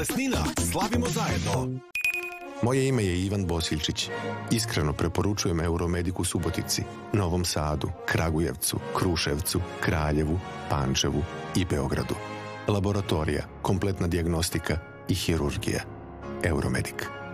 bolesnina, slavimo zajedno. Moje ime je Ivan Bosiljčić. Iskreno preporučujem Euromedic u Subotici, Novom Sadu, Kragujevcu, Kruševcu, Kraljevu, Pančevu i Beogradu. Laboratorija, kompletna dijagnostika i hirurgija. Euromedic.